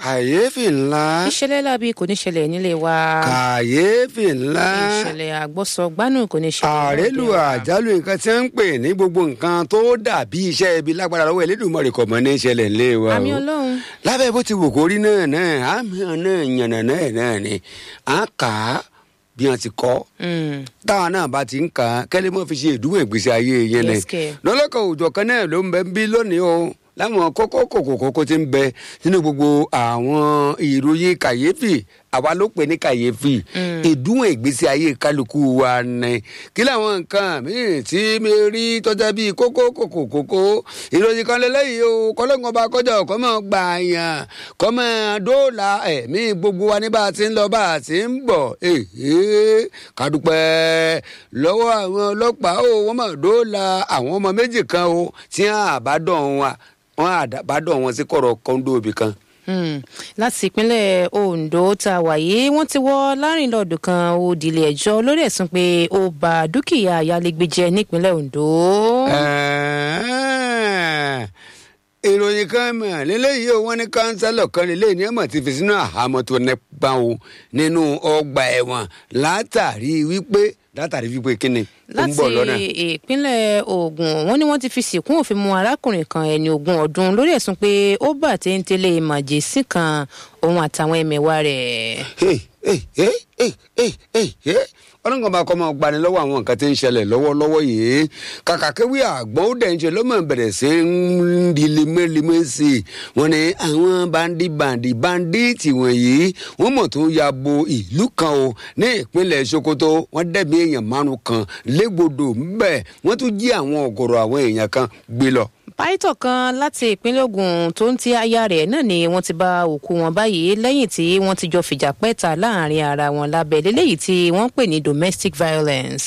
kàyéfì ńlá. ìṣẹ̀lẹ̀ láabi kò ní ṣẹlẹ̀ nílé wa. kàyéfì ńlá. ìṣẹ̀lẹ̀ àgbọ̀sọgbánù kò ní ṣẹlẹ̀. àrélù àjálù nǹkan tí wọ́n ń pè ní gbogbo nǹkan tó dàbí iṣẹ́ ibi lágbára lọ́wọ́ Elédùmarè kò mọ́ ní ìṣẹ̀lẹ̀ ńlé wa. àmì Ọlọ́run. lábẹ́ bó ti wù kórí náà àmì náà yànnà náà ni à ń kà á bí wọn ti kọ táwọn náà bá ti ń kà á kẹ́lẹ́ mọ́ fi ṣe ìdúró ìgbésí ayé yẹn ni lọ́lọ́kọ̀ òòjọ́ kan náà ló ń bẹ bí lónìí o láwọn kókó tí ń bẹ nínú gbogbo àwọn ìròyìn kàyéfì àwa ló pè ní kàyéfì ìdúró ìgbésí ayé kálukú wa ni kí làwọn nǹkan míì tí mi rí tọ́jà bíi kókó ìròyìn kan lélẹ́yìí o kọ́lọ́ngàn bá kọjá ọ̀kọ́ mọ́ gbà yàn kọ́ mọ́ dóòlà ẹ̀mí gbogbo wa ní bá a ti ń lọ bá a ti ń bọ̀ kádùpẹ́ lọ́wọ́ àwọn ọlọ́pàá o wọ́n mọ̀ dóòlà àwọn ọmọ méjì kan o tí wọ́n àbádọ́ wọn sí kọ̀rọ̀ kọ́ńdó ibì kan. láti ìpínlẹ̀ Ondo tá a wà yìí wọ́n ti wọ́ lárìnlọ́ọ̀dù kan ó dilé ẹjọ́ lórí ẹ̀sùn pé ó ba dúkìá ayálégbé jẹ́ nípínlẹ̀ Ondo. ìròyìn kan mọ̀ lélẹ́yìí o wọ́n ní kánsẹ́lọ̀ kan lélẹ́yìí ní ẹ̀mọ̀ ti fi sínú àhámọ́ tó nípa o nínú ọgbà ẹ̀wọ̀n látàrí wípé kíni ó ń bọ̀ lọ́nà. láti ìpínlẹ̀ Ògùn wọ́n ní wọ́n ti fi sìnkún òfin mú arákùnrin kan ẹni 20 ọdún lórí ẹ̀sùn pé ó bà téńtélé màjèsín kan òun àtàwọn ẹ̀mẹ̀wà rẹ̀. ọlọ́ngàn bá kọ́ máa gbani lọ́wọ́ àwọn nǹkan tí ń ṣẹlẹ̀ lọ́wọ́lọ́wọ́ yìí kàkà kéwì àgbọ̀n ó dẹ̀ ń ṣe lọ́mọ bẹ̀rẹ̀ sí ń di lemẹ́lemẹ́ sí i wọ́n ní àwọn bandits wọ̀nyí wọ́n mọ̀ tó ya bo ìlú kan o ní ìpínlẹ̀ Sokoto wọ́n dẹ̀bi èèyàn 5 kan légbodò ńbẹ̀ wọ́n tún jí àwọn ọ̀gọ̀rọ̀ àwọn èèyàn kan gbé lọ. pásítọ̀ kan láti ìpínlẹ̀ Ògùn tó ń ti aya rẹ̀ náà ni wọ́n ti bá òkú wọn báyìí lẹ́yìn tí wọ́n ti jọ fìjà pẹ́ta láàrin ara wọn lábẹ́ lélẹ́yìí tí wọ́n pè ní domestic violence.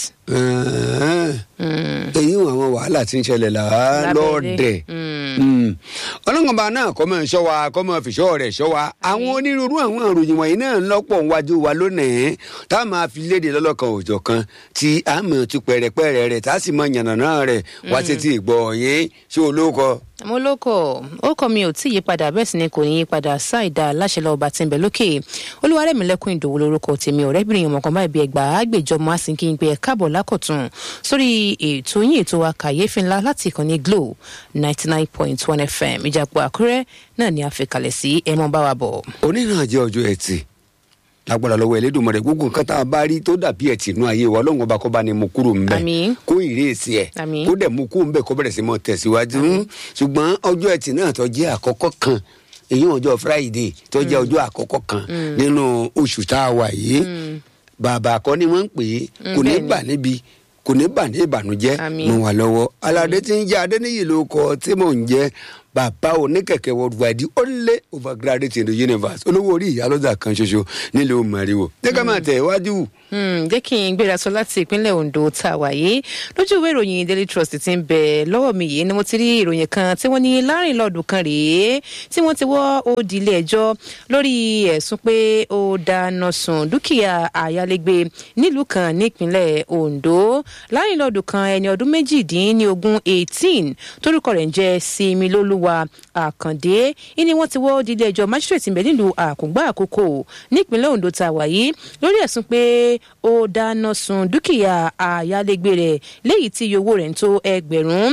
èyí àwọn wàhálà tí ń ṣẹlẹ̀ lọ́ọ̀dẹ̀ ọlọ́ngànba náà kọ́ mọ̀ ṣọ́ wa kọ́ mọ̀ fìṣọ́ rẹ̀ ṣọ́ wa àwọn onírúurú àwọn ìròyìn wọ̀nyí náà ń lọ́pọ̀ níwájú wa lónìí tá a máa fi léde lọ́lọ́kan òòjọ́ kan tí a mọ̀ tu pẹ̀rẹ̀pẹ̀rẹ̀ rẹ̀ tá a sì mọ̀ yànnàná rẹ̀ wá títí ìgbọ̀ yín ṣé olóko. mo lóko orúkọ mi ò tí ì yípadà bẹ́ẹ̀ sì ni kò ní yípadà ṣáìdá láṣẹ lọ́wọ́ bá ti ń bẹ̀ lókè Olúwarẹ̀mílẹ́kùn Ìdòwú lórúkọ tèmi ọ̀rẹ́bìnrin ọmọkan báyìí bí ẹgbàá àgbèjọ mọ́ àsìkí ń gbé ẹ káàbọ̀ lákọ̀tún sórí ètò yín ètò wa kàyéfì ńlá láti ìkànnì Glo 99.1 FM Ìjàpọ̀ Àkúrẹ́ náà ni a fi kalẹ̀ sí ẹ mọ́ bá wa bọ̀. onínà jẹ́ ọjọ́ Ẹtì lágbára lọ́wọ́ Elédùmarè gbogbo nǹkan tá a bá rí tó dàbí ẹtì inú ayé wa Ọlọ́run ọba kó bá ní mú kúrò ńbẹ̀ kó ìrèsì ẹ̀ kó dẹ̀ mú kó ńbẹ̀ kó bẹ̀rẹ̀ sí mọ́ tẹ̀síwájú ṣùgbọ́n ọjọ́ Ẹtì náà tó jẹ́ àkọ́kọ́ kan èyí ọjọ́ Friday tó jẹ́ ọjọ́ àkọ́kọ́ kan nínú oṣù tá a wà yìí bàbá kọ́ ni wọ́n ń pè é kò ní bà níbi kò ní bà ní ìbànújẹ́ mọ́ wa lọ́wọ́ aládé tí ń jẹ́ Adéníyì ló kọ tí mò ń jẹ́ bàbá oníkẹ̀kẹ́ worldwide the only overgraduate in the universe olówó orí ìyálọ́jà kan ṣoṣo nílùú Màrìwò jẹ́ ká máa tẹ̀ iwájú. jẹ́ kí n gbéra sọ láti ìpínlẹ̀ Ondo tá a wà yìí lójú ìwé ìròyìn Daily Trust ti ń bẹ lọ́wọ́ mi yìí ni mo ti rí ìròyìn kan tí wọ́n ní lárìnlọ́ọ̀dù kan rèé tí wọ́n ti wọ́ òdì ilé ẹjọ́ lórí ẹ̀sùn pé ó dáná sun dúkìá ayálégbé nílùú kan nípínlẹ̀ Ondo lárìnlọ́ọ̀dù kan ẹni ọdún 18 torúkọ rẹ̀ ń jẹ́ Similolúwa Àkàndé ni wọ́n ti wọ́ òdì ilé ẹjọ́ májísírèètì ń bẹ nílùú Àkùngbá Àkókò nípínlẹ̀ Ondo tá a wà yìí lórí ẹ̀sùn pé ó dáná sun dúkìá ayálégbé rẹ̀ léyìí tí iye owó rẹ̀ ń tó ẹgbẹ̀rún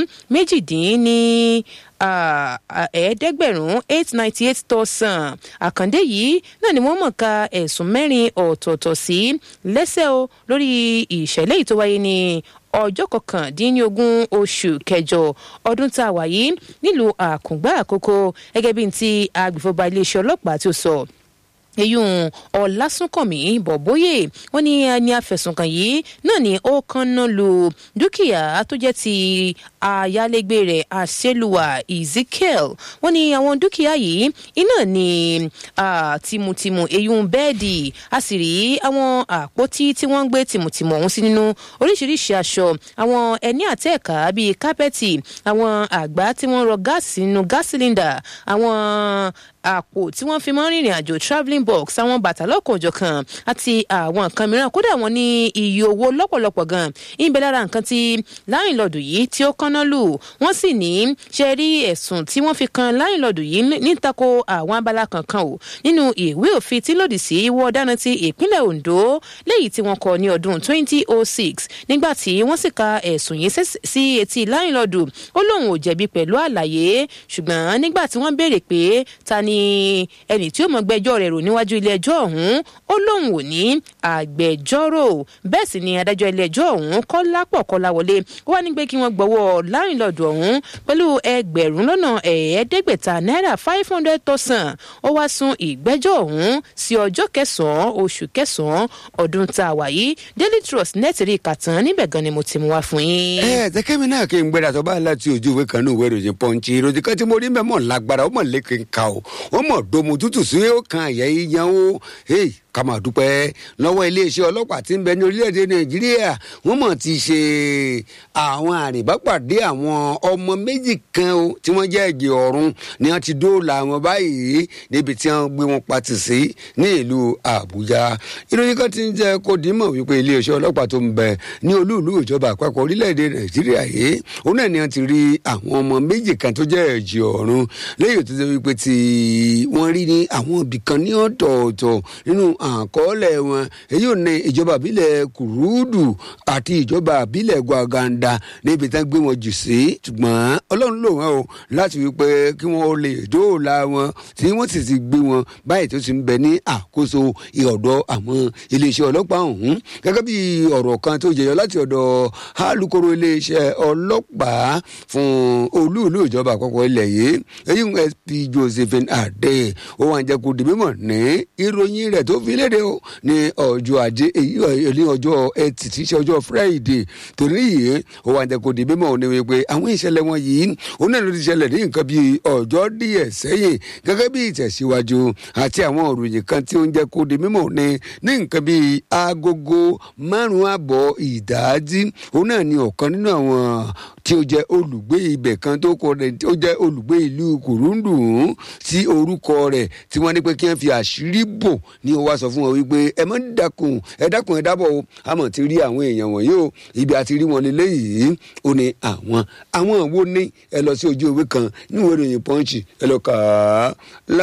898,000 Àkàndé yìí náà ni wọ́n mọ̀ ká ẹ̀sùn 4 ọ̀tọ̀ọ̀tọ̀ sí lẹ́sẹ̀ o lórí ìṣẹ̀lẹ̀ yìí tó wáyé ní ọjọ́ 19 oṣù kẹjọ ọdún tá a wà yìí nílùú Àkùngbá Àkókò gẹ́gẹ́ bí ti agbèfọ́ba iléeṣẹ́ ọlọ́pàá tí ó sọ eyín Ọlásùnkànmí Bọ̀bóyè wọ́n ní ẹni afẹ̀sùnkàn yìí náà ni ó kánná lu dúkìá tó jẹ́ ti ayálégbé rẹ̀ Àṣelùwà Ezekiel wọ́n ní àwọn dúkìá yìí iná ní tìmùtìmù eyín bẹ́ẹ̀dì a sì rí àwọn àpótí tí wọ́n ń gbé tìmùtìmù ọ̀hún sí nínú oríṣiríṣi aṣọ àwọn ẹni àtẹ̀ẹ̀ká bíi kápẹ́ẹ̀tì àwọn àgbá tí wọ́n rọ gáàsì nínú gáàsì sílíndà àwọn àpò tí wọ́n fi máa ń rìnrìn àjò travelling talking box àwọn bàtà lọ́kọ̀ọ̀jọ̀kan àti àwọn nǹkan mìíràn kódà wọ́n ní iye owó lọ́pọ̀lọpọ̀ gan ìbẹ̀ lára nǹkan tí láńlọ́ọ̀dù yìí tí ó kánná lù wọ́n sì ní ṣe rí ẹ̀sùn tí wọ́n fi kan láńlọ́ọ̀dù yìí ní tako àwọn abala kankan o nínú ìwé òfin tí lòdì sí ìwà ọ̀daràn ti ìpínlẹ̀ Ondo léyìí tí wọ́n kọ ní ọdún 2006 nígbà tí wọ́n sì ka ẹ̀sùn yìí sí etí láńlọ́ọ̀dù ó lóun ò jẹ̀bi pẹ̀lú àlàyé ṣùgbọ́n nígbà tí wọ́n béèrè pé ta ni ẹni tí ó mọ gbẹ́jọ́ rẹ̀ rò níwájú ilé ẹjọ́ ọ̀hún ó lóun ò ní agbẹjọ́rò bẹ́ẹ̀ sì ni adájọ́ ilé ẹjọ́ ọ̀hún Kọ́lápọ̀ Kọ́láwọlé ó wá ní pé kí wọ́n gbọ́wọ́ láńlọ́ọ̀dù ọ̀hún pẹ̀lú ẹgbẹ̀rún lọ́nà ẹ̀ẹ́dẹ́gbẹ̀ta náírà 500,000 ó wá sún ìgbẹ́jọ́ ọ̀hún sí ọjọ́ kẹsàn-án oṣù kẹsàn-án ọdún tá a wà yìí Daily Trust nẹ́ẹ̀tìrì kàtàn níbẹ̀ gan ni mo ti mú wá fún yín. Tẹ́kẹ́mi náà kí n gbéra tó bá láti ojú ìwé kan ní ìwé ìròyìn Punch ìròyìn kan tí mo rí mẹ́mọ̀ lágbára ó mọ̀ lékè ń ka o ó mọ̀ domo tútù sí ó kan àyà yíyan o ká máa dúpẹ́ lọ́wọ́ iléeṣẹ́ ọlọ́pàá tí ń bẹ ní orílẹ̀-èdè Nàìjíríà wọ́n mọ̀ ti ṣe àwọn àrìbápàdé àwọn ọmọ méjì kan o tí wọ́n jẹ́ ẹ̀jẹ̀ ọ̀run ni wọ́n ti dóòlà wọn báyìí níbi tí wọ́n gbé wọn patì sí ní ìlú Àbújá ìròyìn kan ti ń jẹ́ kó dìímọ̀ wípé iléeṣẹ́ ọlọ́pàá tó ń bẹ ní olú-ìlú ìjọba àpapọ̀ orílẹ̀-èdè Nàìjíríà yìí òun náà ni wọ́n ti rí àwọn ọmọ méjì kan tó jẹ́ ẹ̀jẹ̀ ọ̀run lẹ́yìn tó ṣe wípé tí wọ́n rí ní àwọn ibìkan ní ọ̀tọ̀ọ̀tọ̀ nínú àkọọ́lẹ̀ wọn èyí ò ní ìjọba àbílẹ̀ Kùrúdù àti ìjọba àbílẹ̀ Gwaganda níbi tán gbé wọn jù sí ṣùgbọ́n Ọlọ́run lò wọ́n o láti wípé kí wọ́n lè dóòlà wọn tí wọ́n sì ti gbé wọn báyìí tó ti ń bẹ ní àkóso ìọ̀dọ̀ àwọn iléeṣẹ́ ọlọ́pàá ọ̀hún gẹ́gẹ́ bí ọ̀rọ̀ kan tó jẹyọ láti ọ̀dọ̀ alukoro iléeṣẹ́ ọlọ́pàá fún olú-ìlú ìjọba àpapọ̀ ilẹ̀ yìí èyí ń SP Josephine Adé ó wà ń jẹ́ kó di mímọ̀ ní ìròyìn rẹ̀ tó fi léde o ní ọjọ́ ajé èyí ní ọjọ́ ẹtì tí í ṣe ọjọ́ Friday torí yìí ó wà ń jẹ́ kó di mímọ̀ ní wípé àwọn ìṣẹ̀lẹ̀ wọn yìí ó náà ló ti ṣẹlẹ̀ ní nǹkan bíi ọjọ́ díẹ̀ sẹ́yìn gẹ́gẹ́ bí ìtẹ̀síwájú àti àwọn òròyìn kan tí ó ń jẹ́ kó di mímọ̀ ní nǹkan bíi agogo 5:30 ìdájí òun náà ni ọ̀kan nínú àwọn tí ó jẹ́ olùgbé ibẹ̀ kan tó kọ rẹ̀ tí ó jẹ́ olùgbé ìlú Kùrúndù sí orúkọ rẹ̀ tí wọ́n ní pé kí wọ́n fi àṣírí bò ní ó wá sọ fún wọn wípé ẹ má dákun ẹ dábọ̀ o àmọ́ ti rí àwọn èèyàn wọ̀nyí o ibi àti rí wọn lélẹ́yìí ó ní àwọn wo ní ẹ lọ sí ojú ìwé kan níwèé ìròyìn Punch ẹ lọ kà á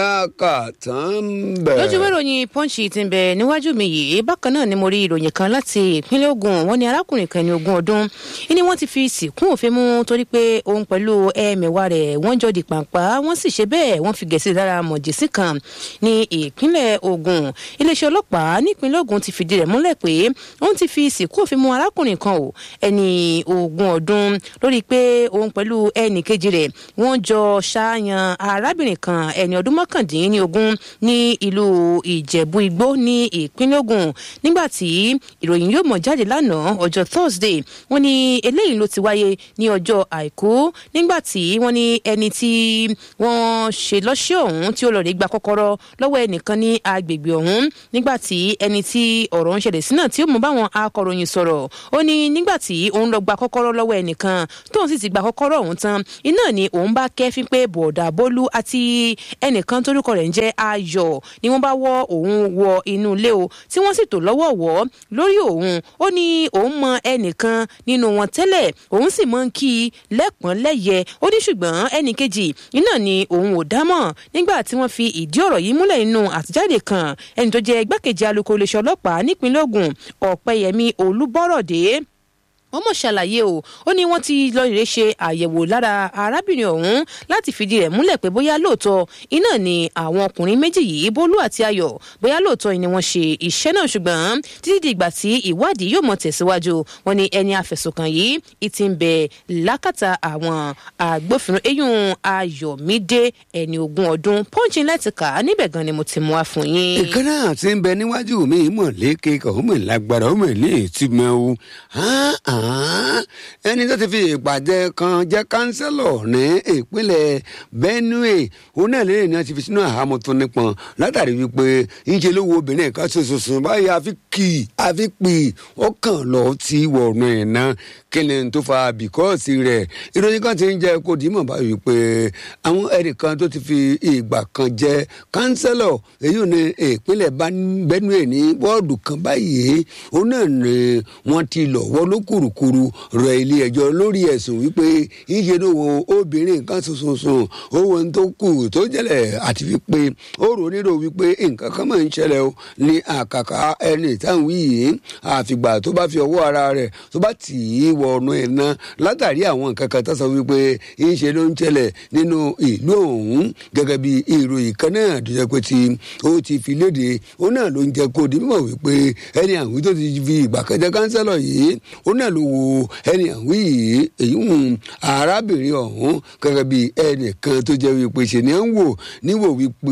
lákàtàn bẹ̀. lójú ìwé ìròyìn Punch ti ń bẹ níwájú mi yìí bákan náà ni mo rí ìròyìn kan láti ìpínlẹ̀ Ògùn wọ́n ní arákùnrin kan ní 20 ọdún ní wọ́n ti fi sìnkún òfin mú torí pé òun pẹ̀lú ẹ̀mẹ̀wá rẹ̀ wọ́n jọ di pàǹpá wọ́n sì ṣe bẹ́ẹ̀ wọ́n fi gẹ̀ẹ́sì lára mọ̀jẹ̀sí kan ní ìpínlẹ̀ Ògùn iléeṣẹ́ ọlọ́pàá nípínlẹ̀ Ògùn ti fìdí rẹ̀ múlẹ̀ pé òun ti fi sìnkún òfin mú arákùnrin kan o ẹni 20 ọdún lórí pé òun pẹ̀lú ẹnì kejì rẹ̀ wọ́n jọ ṣáàyàn arábìnrin kan ẹni ọdún 19 ní ìlú Ìjẹ̀bú Igbó ní ìpínlẹ̀ Ògùn nígbà tí ìròyìn yóò mọ̀ jáde lánàá ọjọ́ Thursday wọ́n ní eléyìí ló ti wáyé ní ọjọ́ Àìkú nígbà tí wọ́n ní ẹni tí wọ́n ṣe lọ́ṣẹ́ ọ̀hún tí ó lọ rí gba kọ́kọ́rọ́ lọ́wọ́ ẹnìkan ní agbègbè ọ̀hún nígbà tí ẹni tí ọ̀rọ̀ ń ṣẹlẹ̀ sí náà tí ó mú báwọn akọ̀ròyìn sọ̀rọ̀ ó ní nígbà tí òun lọ gba kọ́kọ́rọ́ lọ́wọ́ ẹnìkan tóun sì ti gba kọ́kọ́rọ́ ọ̀hún tán iná ni òun bá kẹ́fín pé bọ̀dà Bólú àti ẹnìkan tórúkọ rẹ̀ ń jẹ́ Ayọ̀ ni wọ́n bá wọ́ òun wọ inú ilé o tí wọ́n sì tò lọ́wọ́ wọ́ lórí òun ó ní òun mọ ẹnìkan nínú wọn tẹ́lẹ̀ òun sì mọ ń kí i lẹ́pọ̀n lẹ́yẹ ó ní ṣùgbọ́n ẹnì kejì iná ni òun ò dámọ̀ nígbà tí wọ́n fi ìdí ọ̀rọ̀ yìí múlẹ̀ nínú àtẹ̀jáde kan ẹni tó jẹ́ igbákejì alukoro iléeṣẹ́ ọlọ́pàá nípínlẹ̀ Ògùn Ọ̀pẹ́yẹmí Olúbọ̀rọ̀dé wọ́n mọ̀ ṣàlàyé o ó ní wọ́n ti lọ rèé ṣe àyẹ̀wò lára arábìnrin ọ̀hún láti fìdí rẹ̀ múlẹ̀ pé bóyá lóòótọ́ iná ni àwọn ọkùnrin méjì yìí Bólú àti Ayọ̀ bóyá lóòótọ́ ni wọ́n ṣe iṣẹ́ náà ṣùgbọ́n títí di ìgbà tí ìwádìí yóò mọ̀ tẹ̀síwájú wọ́n ní ẹni afẹ̀sùnkàn yìí ìtì ń bẹ lákàtà àwọn agbófinró eyín Ayọ̀mídé ẹni 20 ọdún Punch láti kà á níbẹ̀ gan ni mo ti mú wá fún yín. ìkànnì àti ń bẹ níwájú mi mọ̀ lékè kọ̀ọ̀mọ̀ lágbára ọmọ ní ìtumọ̀ o ẹni tó ti fi ìpàdé kan jẹ́ kánsẹ́lọ̀ ní ìpínlẹ̀ Benue òun náà lẹ́yìn náà ti fi sínú àhámọ́ tó nípọn látàrí wípé ńṣe ló wo obìnrin kan ṣoṣoṣo báyìí àfi àfi pè ọkàn lọ ti wọ̀nà iná kí ni tó fa bìkọ́ọ̀sì rẹ̀ ìròyìn kan ti ń jẹ́ kó dìímọ̀ báyìí pé àwọn ẹnìkan tó ti fi ìgbà kan jẹ́ kánsẹ́lọ̀ èyí ní ìpínlẹ̀ Benue ní wọ́ọ̀dù kan báyìí òun náà ni wọ́n ti lọ́wọ́ ló kùrùkùrù rẹ̀ ilé ẹjọ́ lórí ẹ̀sùn wípé ìṣe ló wo obìnrin nǹkan sùnsùn owó tó kù tó jẹ́lẹ̀ àti wípé ó rò nílò wípé nǹkan kan máa ń ṣẹlẹ̀ o ní àkàkà ẹni táwọn yìí àfìgbà tó bá fi ọwọ́ ara rẹ̀ tó bá tì í wọnú iná látàrí àwọn nǹkan kan tó sọ wípé ìṣe ló ń ṣẹlẹ̀ nínú ìlú ọ̀hún gẹ́gẹ́ bí ìròyìn kan náà tó jẹ́ pé tí ó ti fi léde ó náà ló ń jẹ́ kó di mímọ̀ wípé ẹni àwìn tó ti fi ìgbà kan jẹ́ kánsẹ́lọ̀ yìí ó náà ló wo ẹni àwìn yìí èyí ń arábìnrin ọ̀hún gẹ́gẹ́ bí ẹnìkan tó jẹ́ wípé ṣe ni à ń wò níwò wípé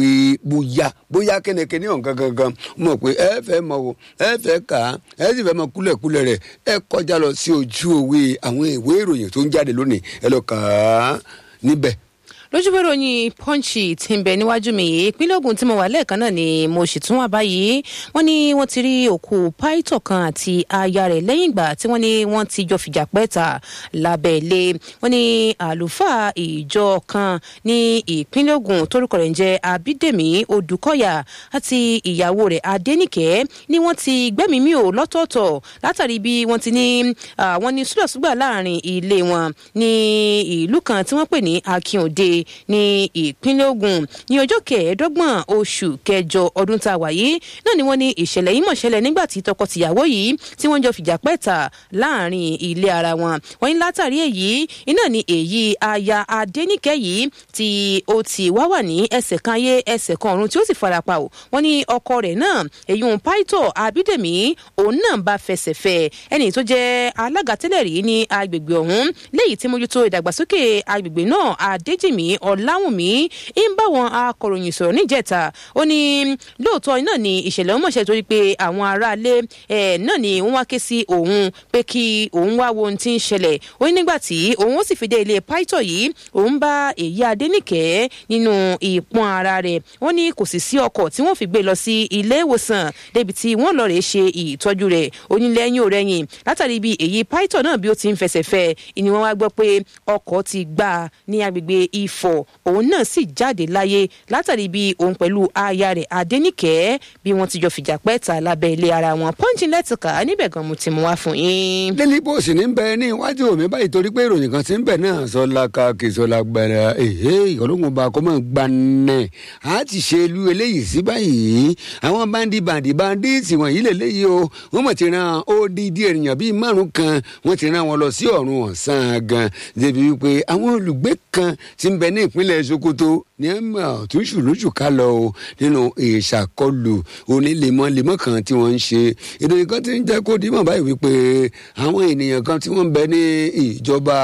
bóyá kẹ́nẹ́kẹ́nẹ́ ọ̀hún gangan mọ̀ pé ẹ fẹ́ mọ̀ o ẹ fẹ́ kà á ẹ sì fẹ́ mọ̀ kúlẹ̀kúlẹ̀ rẹ̀ ẹ kọjá lọ sí ojú òwe àwọn ìwé ìròyìn tó ń jáde lónìí ẹ lọ kà á níbẹ̀. lójúbẹ ròyìn Punch tí ń bẹ níwájú mi yìí ìpínlẹ̀ Ògùn tí mo wà lẹ́ẹ̀kan náà ni mo sì tún wà báyìí wọ́n ní wọ́n ti rí òkú pásítọ̀ kan àti aya rẹ̀ lẹ́yìn ìgbà tí wọ́n ní wọ́n ti jọ fìjà pẹ́ta lábẹ́lé wọ́n ní àlùfáà ìjọ kan ní ìpínlẹ̀ Ògùn tórúkọ rẹ̀ ń jẹ́ Abídèmí Odùkọ̀yà àti ìyàwó rẹ̀ Adéníkẹ́ ni wọ́n ti gbẹ́mìí mì ó lọ́tọ̀ọ̀tọ̀ látàrí bí wọ́n ti ní wọ́n ní súdàsúgbà láàrin ilé wọn ní ìlú kan tí wọ́n pè ní Akínòde ní ìpínlẹ̀ Ògùn ní ọjọ́ 25 oṣù kẹjọ ọdún tá a wà yìí náà ni wọ́n ní ìṣẹ̀lẹ̀ yìí mọ̀ ṣẹlẹ̀ nígbà tí tọkọ-tìyàwó yìí tí wọ́n jọ fìjà pẹ́ta láàrin ilé ara wọn wọ́n ní látàrí èyí iná ni èyí aya Adéníkẹ́ yìí tí ó ti wá wà ní ẹsẹ̀ kan ayé ẹsẹ̀ kan ọ̀run tí ó sì farapa o wọ́n ní ọkọ rẹ̀ náà èyí òun pásítọ̀ Abídèmí òun náà bá fẹsẹ̀ fẹ́ ẹni tó jẹ́ alága tẹ́lẹ̀ rí ní agbègbè ọ̀hún léyìí tí mójútó ìdàgbàsókè agbègbè náà Adéjìmí Ọláwùnmí ń bá wọn akọ̀ròyìn sọ̀rọ̀ níjẹta ó ní lóòótọ́ náà ni ìṣẹ̀lẹ̀ ọmọ ṣe torí pé àwọn aráalé náà ni wọ́n wá ké sí òun pé kí òun wá wo ohun tí ń ṣẹlẹ̀ ó ní nígbà tí òun ó sì fi dé ilé pásítọ̀ yìí òun bá èyí Adéníkẹ́ nínú ìpọ́n ara rẹ̀ wọ́n ní kò sì sí ọkọ̀ tí wọ́n fi gbé lọ sí ilé ìwòsàn débi tí wọ́n lọ rèé ṣe ìtọ́jú rẹ̀ onílẹ̀yìn òrẹ́yìn látàrí bí èyí pásítọ̀ náà bí ó ti ń fẹsẹ̀ fẹ́ ni wọ́n wá gbọ́ pé ọkọ̀ ti gbà ní agbègbè Ifọ̀ òun náà sì jáde láyé látàrí bí òun pẹ̀lú aya rẹ̀ Adéníkẹ́ bí wọ́n ti jọ fìjà pẹ́ta lábẹ́ ilé ara wọn Punch lẹ́tìkà níbẹ̀ gan mo ti mú wá fún yín. lílí bó sì ní bẹ ní iwájú mi báyìí torí pé ìròyìn kan ti ń bẹ náà sọlá káàkiri sọlá gbẹrẹ ọlọ́run ọba kọ́ mọ̀ gbanẹ̀ á ti ṣe ìlú eléyìí sí báyìí àwọn bandits wọ̀nyí lélẹ́yìí o wọ́n mọ̀ ti ran odidi ènìyàn bíi 5 kan wọ́n ti ran wọn lọ sí ọ̀run ọ̀sán gan débi wípé àwọn olùgbé kan ti ń bẹ ní ìpínlẹ̀ Sokoto ní ẹ̀mọ́ tó ṣùlóṣù ká lọ o nínú ìṣàkọlù onílemọ́lemọ́ kan tí wọ́n ń ṣe ìròyìn kan ti ń jẹ́ kó dìímọ̀ báyìí wípé àwọn ènìyàn kan tí wọ́n ń bẹ ní ìjọba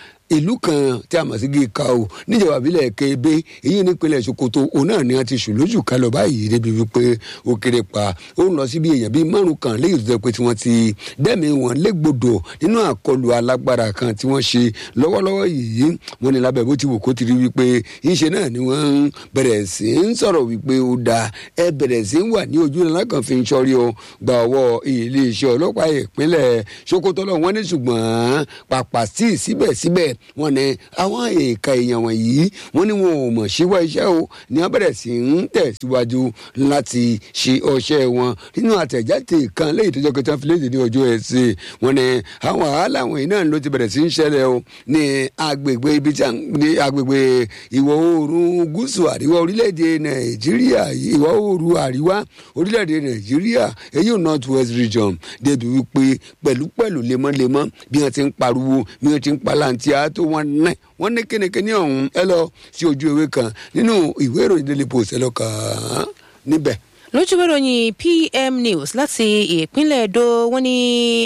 ìlú kan tí a mọ̀ sí Gíkàó níjọba ìbílẹ̀ Kébé èyí nípínlẹ̀ Sokoto òun náà ni a ti ṣùlóṣù ká lọ báyìí débi wípé ó kéré pa ó ń lọ sí bí èèyàn bíi 5 kan léyìí tó jẹ́ pé tí wọ́n ti dẹ́mi wọn légbodò nínú àkọlù alágbára kan tí wọ́n ṣe lọ́wọ́lọ́wọ́ yìí wọ́n ní lábẹ́ bó ti wù kó ti rí wípé ìṣe náà ni wọ́n bẹ̀rẹ̀ sí ń sọ̀rọ̀ wípé ó dáa ẹ bẹ̀rẹ̀ sí ń wà ní ojú alákan fi ń ṣọ́rí o gba ọwọ́ iléeṣẹ́ ọlọ́pàá ìpínlẹ̀ Sokoto lọ wọ́n ní ṣùgbọ́n pàpà sí síbẹ̀síbẹ̀ wọ́n ní àwọn èèkà èèyàn wọ̀nyí wọ́n ní wọn ò mọ̀ síwá iṣẹ́ o ní wọ́n bẹ̀rẹ̀ sí ń tẹ̀síwájú láti ṣe ọṣẹ́ wọn nínú àtẹ̀jáde kan lẹ́yìn tó jẹ́ pé tí wọ́n fi léde ní ọjọ́ Ẹtì wọ́n ní àwọn wàhálà wọ̀nyí náà ló ti bẹ̀rẹ̀ sí ń ṣẹlẹ̀ o ní agbègbè ibi tí ní agbègbè ìwọ̀ oòrùn gúúsù àríwá orílẹ̀-èdè Nàìjíríà ìwọ̀ oòrùn àríwá orílẹ̀-èdè Nàìjíríà èyí ò North West Region débi wípé pẹ̀lú lemọ́lemọ́ bí wọ́n ti ń pariwo bí wọ́n ti ń palantia tó wọ́n ní kínníkínní ọ̀hún ẹ lọ sí ojú ewé kan nínú ìwé ìròyìn Daily Post ẹ lọ kàn án níbẹ̀. lójúwé ròyìn PM News láti ìpínlẹ̀ Èdó wọ́n ní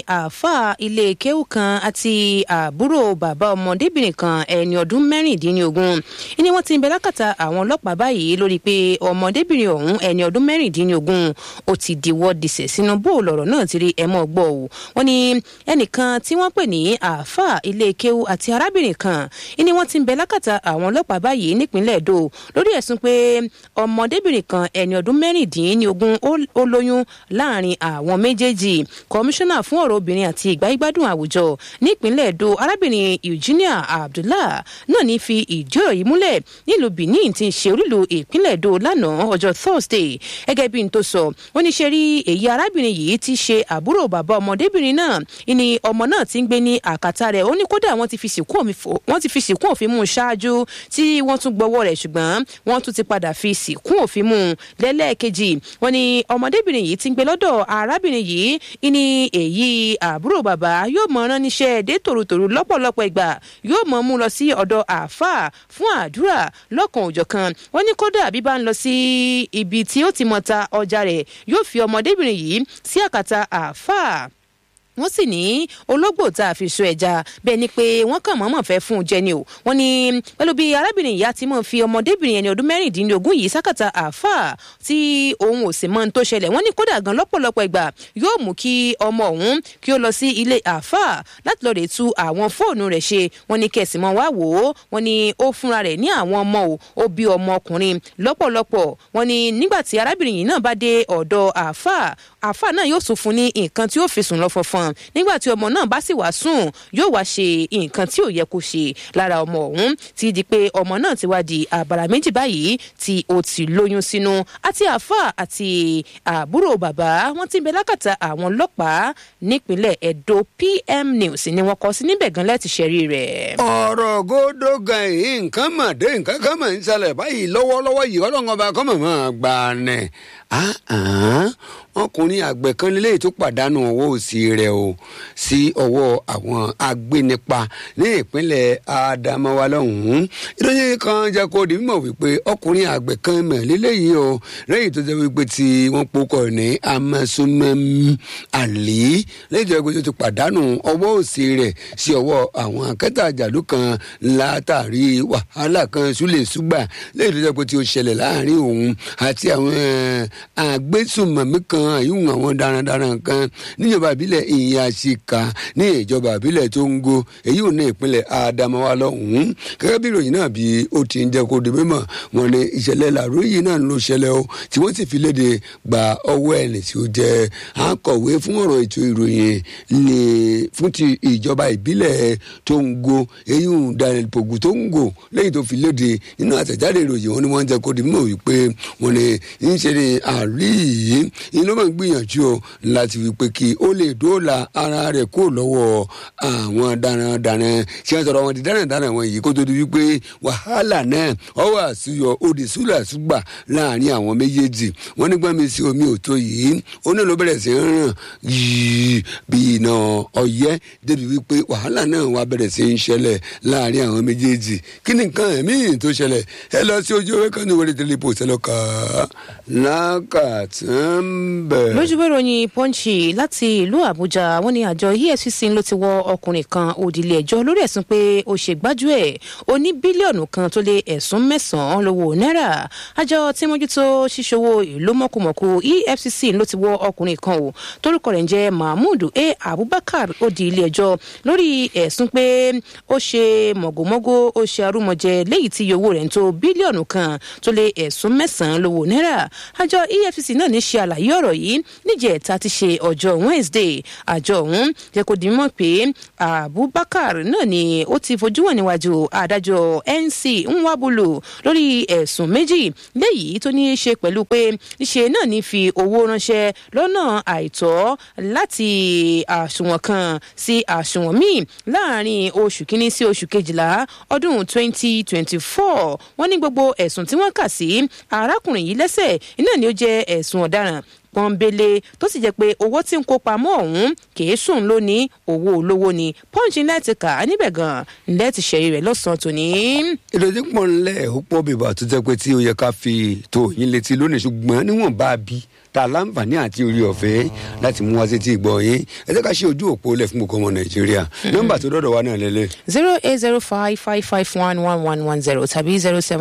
àáfàá ilé kéwù kan àti àbúrò bàbá ọmọdébìnrin kan ẹni ọdún 16 ni wọ́n ti ń bẹ lákàtà àwọn ọlọ́pàá báyìí lórí pé ọmọdébìnrin ọ̀hún ẹni ọdún 16 ó ti diwọ́ disẹ̀ sínú bó lọ̀rọ̀ náà ti rí ẹ̀mọ́ gbọ́ o wọ́n ní ẹnìkan tí wọ́n pè ní àáfàá ilé kéwù àti arábìnrin kan ni wọ́n ti ń bẹ lákàtà àwọn ọlọ́pàá báyìí nípínlẹ̀ Èdó lórí ẹ̀sùn pé ọmọdébìnrin kan ẹni ọdún 16 mọ́kàndínlógún ó lóyún láàrin àwọn méjèèjì. Kọmíṣánná fún ọ̀rọ̀ obìnrin àti ìgbáyégbádùn àwùjọ nípínlẹ̀ Èdò arábìnrin Eugenia Abdullah náà ní fi ìdí ọ̀rọ̀ yìí múlẹ̀ nílùú Benin tí ń ṣe olúìlú ìpínlẹ̀ Èdò lánàá ọjọ́ Thursday. Gẹ́gẹ́ bí n tó sọ wọ́n ní ṣe rí èyí arábìnrin yìí ti ṣe àbúrò bàbá ọmọdébìnrin náà ìní ọmọ náà ti ń gbé ní àkàtà rẹ̀. Ó ní kódà wọ́n ti fi sìnkú òfin mú un ṣáájú tí wọ́n tún gbọ́wọ́ rẹ̀ ṣùgbọ́n wọ́n tún ti padà fi sìnkú òfin mú un lẹ́lẹ́ẹ̀kejì. Wọ́n ní ọmọdébìnrin yìí ti ń gbé lọ́dọ̀ arábìnrin yìí ìní èyí àbúrò bàbá yóò mọ rán níṣẹ́ dé tòrutòru lọ́pọ̀lọpọ̀ ìgbà yóò mọ mú lọ sí ọ̀dọ̀ àáfàá fún àdúrà lọ́kàn òjọ̀kan. Wọ́n ní kódà bí bá ń lọ sí ibi tí ó ti mọ̀ ta ọjà rẹ̀ yóò fi ọmọdébìnrin yìí sí àkàtà àáfàá. Wọ́n sì ní ológbò tá a fi so ẹja bẹ́ẹ̀ ni pé wọ́n kàn mọ́mọ́ fẹ́ fún un jẹ ni o. Wọ́n ní pẹ̀lú bí arábìnrin ìyá ti mọ̀ fi ọmọdébìnrin ẹni ọdún 16 yìí sákàtà àáfàá tí òun ò sì mọ̀ ní tó ṣẹlẹ̀. Wọ́n ní kódà gan lọ́pọ̀lọpọ̀ ìgbà yóò mú kí ọmọ òun kí ó lọ sí ilé àáfàá láti lọ́ọ́ rè tú àwọn fóònù rẹ̀ ṣe. Wọ́n ní kẹ̀sì mọ́ wá wò ó. Wọ́n ní ó fúnra rẹ̀ ní àwọn ọmọ o ó bí ọmọ ọkùnrin lọ́pọ̀lọpọ̀. Wọ́n ní nígbà tí arábìnrin yìí náà bá dé ọ̀dọ̀ àáfàá náà yóò tún fún ní nǹkan tí ó fi sùn lọ́fọ̀fọ̀n. Nígbà tí ọmọ náà bá sì wá sùn yóò wá ṣe nǹkan tí ò yẹ kó ṣe lára ọmọ ọ̀hún ti di pé ọmọ náà ti wá di àbàrà méjì báyìí tí ó ti lóyún sínú. Àti àáfàá àti àbúrò bàbá wọn ti bẹ lákàtà àwọn ọlọ́pàá nípínlẹ̀ Èdò. PM News ni wọ́n kọ sí níbẹ̀ gan láti ṣẹ̀rí rẹ̀. ọ̀rọ̀ gòdó gan yìí nǹkan mà dé nǹkan kan mà ń ṣẹlẹ̀ báyìí lọ́wọ́lọ́wọ́ yìí ọlọ́run ọba kọ́mọ̀ máa gbà nẹ̀. ọkùnrin àgbẹ̀ kan lélẹ́yìí tó pàdánù ọwọ́ òsì rẹ̀ o sí ọwọ́ àwọn agbénipa ní ìpínlẹ̀ Adamawa lọ́hùn-ún. ìròyìn kan jẹ́ kó di mímọ̀ wípé ọkùnrin àgbẹ̀ kan mọ̀ lélẹ́yìí o lẹ́yìn tó jẹ́ wípé tí wọ́n pokọ̀ ní Amasumem Ali lẹ́yìn tó jẹ́ pé tó ti pàdánù ọwọ́ òsì rẹ̀ sí ọwọ́ àwọn akẹ́tà àjàlú kan látàrí wàhálà kan súlẹ̀súgbà lẹ́yìn tó jẹ́ pé tí ó ṣẹlẹ̀ láàrin òun àti àwọn agbésùnmọ̀mí kan àyùn àwọn darandaran kan níjọba ìbílẹ̀ Ìyàṣìkà ní ìjọba ìbílẹ̀ Tóńgó èyí ò ní ìpínlẹ̀ Adamawa lọ́hùn-ún. Gẹ́gẹ́ bí ìròyìn náà bí ó ti ń jẹ́ kó di mímọ̀ wọn ní ìṣẹ̀lẹ̀ làróyè náà ló ṣẹlẹ̀ o tí wọ́n sì fi léde gba ọwọ́ ẹni tí ó jẹ́ akọ̀wé fún ọ̀rọ̀ ètò ìròyìn ní fún ti ìjọba ìbílẹ̀ Tóńgó èyí ò Daniel Pogu Tóńgó lẹ́yìn tó fi léde nínú àtẹ̀jáde ìròyìn wọn ni wọ́n jẹ́ kó di mímọ̀ wípé wọn ní ń ṣe ní àrí yìí ló máa ń gbìyànjú o láti wí pé kí ó lè dóòlà ara rẹ̀ kó lọ́wọ́ àwọn darandaran ṣé wọ́n sọ̀rọ̀ wọn di darandaran wọn yìí kó tó di wípé wàhálà náà ọwọ́ àṣùyọ òdì súlàṣùgbà láàrin àwọn méjèèjì wọ́n nígbà mi sí omi òtó yìí ó ní ló bẹ̀rẹ̀ sí ń ràn yìí bí iná ọyẹ́ débi wípé wàhálà náà wá bẹ̀rẹ̀ sí ń ṣẹlẹ̀ láàrin àwọn méjèèjì kí ni nǹkan ẹ̀mí tó ṣẹlẹ̀ ẹ lọ sí ojú ewé kan ní wọlé tẹlẹ ipò ìṣẹlọkà lákàtàn bẹ́ẹ̀. lójúwé ìròyìn Punch láti ìlú Àbújá wọ́n ní àjọ EFCC ló ti wọ́ ọkùnrin kan òdìlé ẹjọ́ lórí ẹ̀sùn pé ó ṣe gbájúẹ̀ ó ní bílíọ̀nù kan tó lé ẹ̀sùn 9 lówó náírà. àjọ tí mójútó ṣíṣòwò ìlú mọ̀kùmọ̀kù EFCC ló ti wọ́ ọkùnrin kan o torúkọ rẹ̀ ń jẹ́ Mahmood Abubakar ó di ilé ẹjọ́ lórí ẹ̀sùn pé ó ṣe mọ̀gòmọ́gó ó ṣe arúmọjẹ léyìí tí iye owó rẹ̀ ń tó bílíọ̀nù kan tó lé ẹ̀sùn 9 lówó náírà. àjọ EFCC náà ní ṣe àlàyé ọ̀rọ̀ yìí níjẹ̀ta ti ṣe ọjọ́ Wednesday. àjọ ọ̀hún jẹ́ kó di mímọ̀ pé Abubakar náà ni ó ti fojú hàn níwájú adájọ́ NC Nwabulu lórí ẹ̀sùn méjì léyìí tó ní í ṣe pẹ̀lú pé níṣe náà ní fi owó ránṣẹ́ lọ́nà àìtọ́ láti àsùnwọ̀n kan sí àsùnwọ̀n míì láàrin oṣù kínní sí oṣù kejìlá ọdún 2024. wọ́n ní gbogbo ẹ̀sùn tí wọ́n kà sí arákùnrin yìí lẹ́sẹ̀ iná ni ó jẹ́ ẹ̀sùn ọ̀daràn pọ́nbélé tó sì jẹ́ pé owó tí ń kó pamọ́ ọ̀hún kìí sùn lónìí owó olówó ni. Punch láti kà á níbẹ̀ gan-an lẹ́ẹ̀tì ṣẹ̀rí rẹ̀ lọ́sàn-án tòní. ìròyìn pọ̀ ńlẹ̀ ó pọ̀ bèbà tó jẹ́ pé tí ó yẹ ká fi tó yín létí lónìí ṣùgbọ́n níwọ̀n bá a bí ta láǹfààní àti orí ọ̀fẹ́ láti mú wá sí ti ìgbọ̀ yín ẹ jẹ́ ká ṣe ojú òpó lẹ̀ fún gbogbo ọmọ Nàìjíríà nọ́mbà tó dọ̀dọ̀ wa náà lélẹ̀. 08055511110 tàbí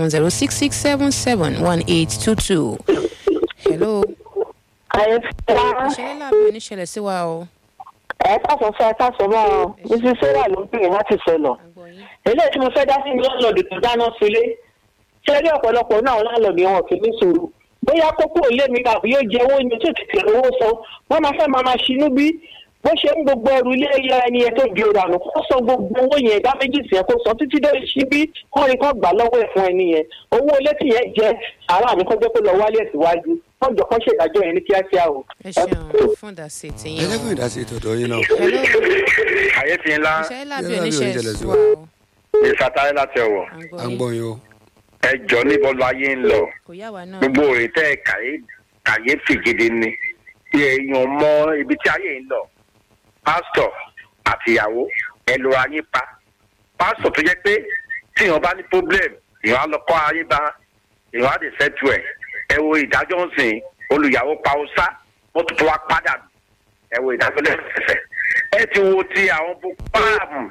07066771822. Hello. ìṣẹ̀lẹ̀ láàbẹ̀ oníṣẹ̀lẹ̀ sí wa o. ẹ káàsán fẹ́ káàsán mọ́ ọ mrs sarah ló ń pè láti sọ̀nà eléyìí tí mo fẹ́ dá sí lọ́ọ̀lọ́dù tó dáná sílé ṣé rí ọ̀pọ̀lọpọ̀ náà lọ́ọ̀lọ́dù wọn kì í ní sùúrù bóyá kókó ilé mi tàbí yóò jẹ owó ní tó tètè owó san wọ́n máa fẹ́ máa ṣinú bí bó ṣe ń gbogbo ẹrù ilé ẹni yẹn tó di ìrànù kó sọ gbogbo owó yẹn ìdá méjì sí ẹ kó sọ títí dé síbí kọ́ ni kọ́ gbà lọ́wọ́ ẹ̀ fún ẹni yẹn owó ilé tí yẹn jẹ àrà mi kọ́ jẹ́ kó lọ wálé ẹ̀ síwájú wọ́n jọ kọ́ ṣèdájọ́ yẹn ní kíákíá o. ẹ ṣeun fún ìdásí tiyín. ẹ fún ìdásí tọ̀dọ̀ yín náà. kàyéfì ńlá iṣẹ́ lábẹ́ oníṣẹ́ sí wa o. ìsàtàlẹ́ láti ọ̀wọ̀. à ń gbọ́ yín o. ẹ jọ níbo lọ ayé ń lọ. kò yá wa náà. gbogbo òrètẹ́ kàyéfì gidi ni èèyàn mọ ibi tí ayé ń lọ. pásítọ̀ àtìyàwó ẹ lọ ayé pa. pásítọ̀ tó jẹ́ pé tí èèyàn bá ní problem èèyàn á lọ kọ́ ayé bá èèyàn á lè fẹ́tu ẹ̀. ẹ wo ìdájọ́ ń sìn olùyàwó pa ọ̀sá wọ́n tuntun wá padà ẹ wo ìdájọ́ lẹ́sẹ̀fẹ̀. ẹ ti wo ti àwọn boko haram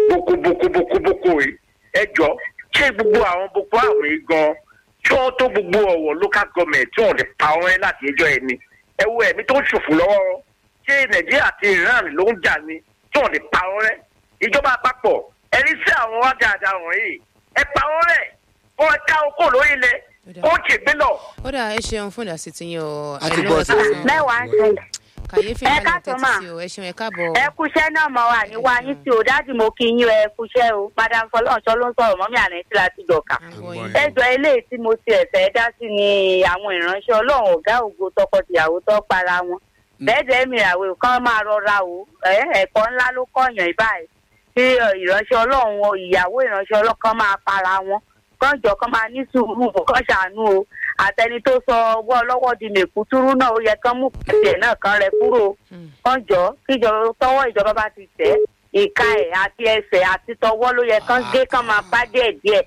boko yìí ẹ jọ ṣé gbogbo àwọn boko haram yìí gan tí wọ́n tó gbogbo ọ̀wọ̀ local government tí wọ́n lè pa wọn láti ẹjọ́ ẹni ẹ wo ẹ̀mí tó ń ṣòfò lọ́wọ́ ṣé nàìjíríà àti iran ló ń jà ni tí wọ́n lè pa wọn rẹ́ ìjọba àpapọ̀ ẹni sí àwọn wá dáadáa wọ̀nyí ẹ pa wọn rẹ́ wọ́n ká okó lórí ilẹ̀ ó ṣègbè lọ. ó dà ẹ ṣeun fún ìdásí tiyín o. a ti gbọ́ sí i. mẹ́wàá ń ṣẹlẹ̀. kàyéfì ńlá ní tẹ́tí sí o ẹ ṣeun ẹ káàbọ̀. ẹ kúṣẹ́ náà mọ̀ wá ní wá yín tí o dájú mo kí yín ẹ kúṣẹ́ o madam fọlọ́ọ̀ṣọ́ ló ń sọ̀rọ̀ mọ́mí àná tí láti dọ̀ka. ẹjọ́ eléyìí tí mo ti ẹ̀fẹ́ dá sí ni àwọn ìránṣẹ́ ọlọ́run ọ̀gá ògo tọkọtìyàwó tó para wọn. bẹ́ẹ̀ mi àwẹ̀ kan máa rọra o ẹ̀kọ́ ńlá ló kọ̀yàn báyìí tí ìránṣẹ́ ọlọ́run ìyàwó ìránṣẹ́ ọlọ́run kan máa para wọn kọ́njọ́ kan máa ní sùúrù kọ́ ṣàánú o àtẹni tó sọ ọwọ́ ọlọ́wọ́ di mèkútúrú náà ó yẹ kán mú pẹ̀tẹ̀ náà kan rẹ kúrò kọ́njọ́ kíjọ tọwọ́ ìjọba bá ti tẹ̀ ìka ẹ̀ àti ẹsẹ̀ àti tọwọ́ ló yẹ kán gé kán máa bá díẹ̀.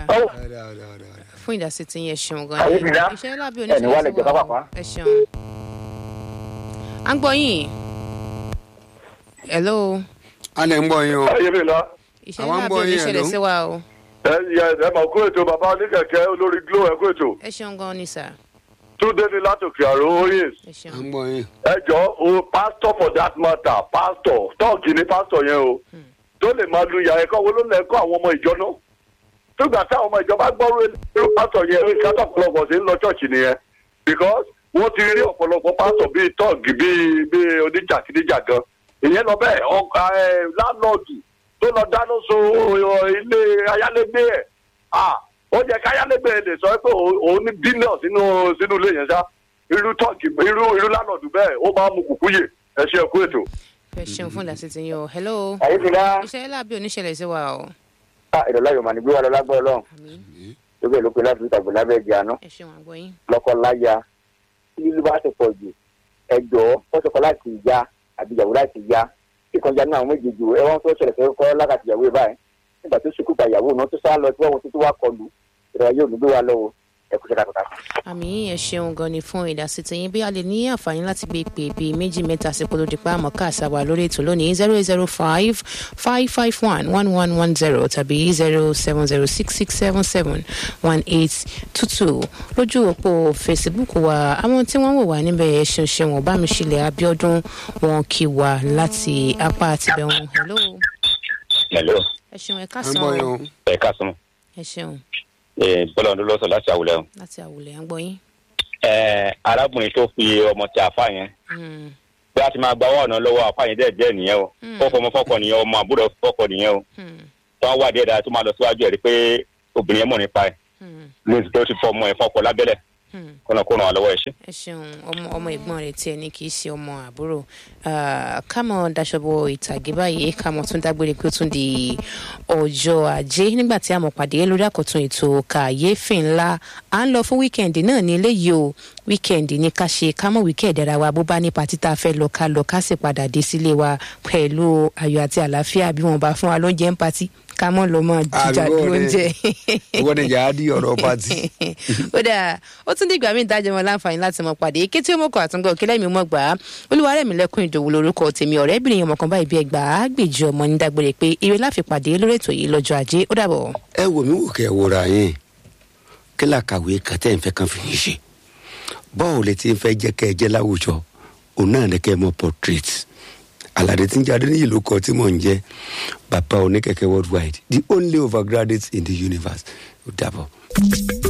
fún ìdásí tí yẹn ṣeun gan ni iṣẹ́ lábẹ́ oníṣẹ́ tí wọ́n wà ẹ ṣeun. à ń gbọ́ yín. hello. a lè ń gbọ́ yín o. iṣẹ́ lábẹ́ oníṣẹ́ sí wa o. ẹ mọ̀ kó ètò bàbá oníkẹ̀kẹ́ olórí glo ẹ kó ètò. ẹ ṣeun gan ni sà. túndé ní látòkè àrò oyè. à ń gbọ́ yín. ẹ jọ o pastor for that matter pastor tọ́ọ̀kì ní pastor yẹn o tó lè máa lu ìyá ẹ̀kọ́ wo ló lè kọ́ àwọn ọmọ ìjọ náà tógbà táwọn ọmọ ìjọ bá gbọ́rú ẹ̀rọ pastor yẹn ìkátà ọ̀pọ̀lọpọ̀ sí ń lọ chọ́ọ̀chì nìyẹn because wọ́n ti rí ọ̀pọ̀lọpọ̀ pastor bíi tọ́ọ̀gì bíi oníjàkídíjà gan ìyẹn lọ bẹ́ẹ̀ láńlọ́ọ̀dù tó lọ dáná sun ilé ayálégbé ẹ̀ ó yẹ káyálégbé lè sọ pé òun ní bílíọ̀n sínú ilé yẹn ṣá irú tọ́ọ̀kì irú lánàdù bẹ́ẹ̀ ó máa mú kùkú yè ẹ ṣe ẹkú ètò. ẹ ṣeun fún ìdásí ti yín o hello. àyíṣẹ́lá iṣẹ́ lábẹ́ oníṣẹ̀lẹ̀ sí wa o. ìrọ̀lá yorùbá ni gbé wa lọ lágbọ́ ọlọ́run tó bẹ́ẹ̀ ló pe láti ìtàgbọ́ lábẹ́ ẹ̀jẹ̀ àná ẹ ṣeun àgbọ̀ yín. lọ́kọ láya tí lílu bá ti pọ̀ jù ẹjọ́ kọ́sọ̀kọ́ láti ìyá àbíyàwó láti ìyá kíkanjá náà àwọn méjèèjì ẹ wọ́n tó ṣẹlẹ̀ fẹ́ kọ́ lákàtìyàwó ẹ báyìí nígbà tó ṣekú pa ìyàwó náà tó sá lọ tí wọ́n tó wá kọlù ìrọ̀ yóò ní gbé wa lọ́wọ́ ẹ kú ṣe kàkúta. àmì ẹ ṣeun gan ni fún ìdásí tiyín bí a lè ní àǹfààní láti gbé ìpè bíi méjì mẹ́ta sí kó ló di pa àmọ́ káàsà wà lórí ètò lónìí 08055511110 tàbí 07066771822 lójú òpó Facebook wa àwọn tí wọ́n wò wá níbẹ̀ ẹ ṣeun ṣeun Ọbámiṣílẹ̀ Abíọ́dún wọn kí wa láti apá àtibẹ̀ wọn. hello. ẹ ṣeun ẹ káàsán. ẹ káàsán. ẹ ṣeun. bọ́lá ọdún lọ́sọ̀ láti àwùlẹ̀ o. láti àwùlẹ̀ à ń gbọ́ yín. arábìnrin tó fi ọmọ ti àfa yẹn bí a ti máa gba ọ̀nà lọ́wọ́ àfa yẹn dẹ́ẹ̀ nìyẹn o ó fọmọ fọ́kọ nìyẹn ọmọ àbúrò fọ́kọ nìyẹn o tó wà díẹ̀ dáa tó máa lọ síwájú ẹ̀ rí pé obìnrin yẹn mọ̀ nípa ẹ̀ lóòótọ́ tó ti fọ ọmọ ẹ̀ fọ́kọ lábẹ́lẹ̀ kọ́nà kó ràn án lọ́wọ́ ẹ̀ ṣe. ẹ ṣeun ọmọ ẹ̀gbọ́n rẹ̀ tiẹ̀ ní kì í ṣe ọmọ àbúrò kámọ̀ daṣọ́bọ ìtàgé báyìí kámọ̀ tún dágbére pé ó tún di ọjọ́ ajé nígbà tí a mọ̀ pàdé lórí àkọ́tún ètò kàyéfì ńlá à ń lọ fún wíkẹ̀ndì náà ní eléyìí o wíkẹ̀ndì ní ká ṣe kámọ̀ wíkẹ̀ndì ara wa bó bá ní pàtí tá a fẹ́ lọ ká sì padà dé sílé wa pẹ̀lú ayọ̀ àti àlàáfíà bí wọ́n bá fún wa lóúnjẹ ń patí ká mọ̀ lọ́ mọ̀ jíjà bí oúnjẹ. ìwọ ni yàrá di ọ̀rọ̀ pati. ó dáa ó tún dìgbà mí dájọ́ wọn láǹfààní láti mọ pàdé kété ó mọ̀kọ́ àtúngbọ̀ kílẹ̀ mi mọ̀ gbà á Olúwarẹ̀mílẹ́kùn Ìdòwú lórúkọ tèmi ọ̀rẹ́bìnrin ọmọ kan báyìí bí ẹgbàá gbèjì ọmọ ní dágbére pé ire láfi pàdé lórí ètò yìí lọ́jọ́ ajé ó dàbọ̀. ẹ wò mí wò kẹ́ ẹ wòra yín kí làkàwé kàtẹ́ ń fẹ́ kan fi yín ṣe bọ́ọ̀ lè ti ń fẹ́ jẹ́ kẹ́ ẹ jẹ́ láwùjọ òun náà ní kẹ́ ẹ mọ portrait Aládé tí ń jáde níyì ló kọ tí mò ń jẹ́ bàbá oníkẹ̀kẹ́ worldwide the only overgraduate in the universe ó dàbọ̀.